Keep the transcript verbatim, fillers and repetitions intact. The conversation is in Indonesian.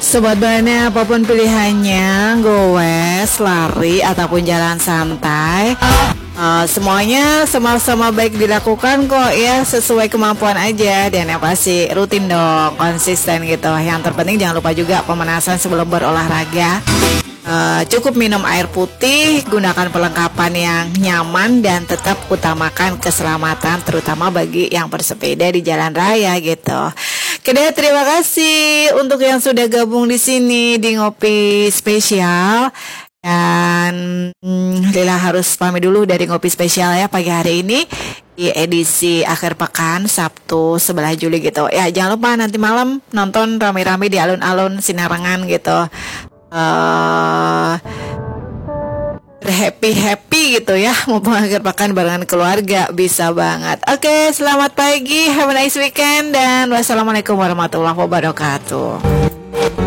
Sobat Bana, apapun pilihannya, goes, lari, ataupun jalan santai, uh, semuanya sama-sama baik dilakukan kok ya, sesuai kemampuan aja. Dan yang pasti rutin dong, konsisten gitu. Yang terpenting jangan lupa juga pemanasan sebelum berolahraga. Uh, cukup minum air putih, gunakan perlengkapan yang nyaman, dan tetap utamakan keselamatan, terutama bagi yang bersepeda di jalan raya gitu. Oke, terima kasih untuk yang sudah gabung di sini di Ngopi Spesial. Dan hmm, Lila harus pamit dulu dari Ngopi Spesial ya pagi hari ini di edisi akhir pekan Sabtu sebelas Juli gitu. Ya jangan lupa nanti malam nonton rame-rame di alun-alun Sinarengan gitu. Uh, happy-happy gitu ya, mau akhir pekan barengan keluarga, bisa banget. Oke, selamat pagi, have a nice weekend, dan wassalamualaikum warahmatullahi wabarakatuh.